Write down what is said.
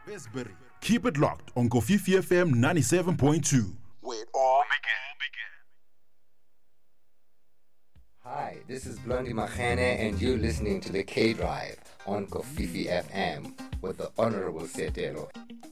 Besbury. Keep it locked on Kofifi FM 97.2. Where it all began. Hi, this is Blondie Machene, and you're listening to the K Drive on Kofifi FM with the Honorable Setelo.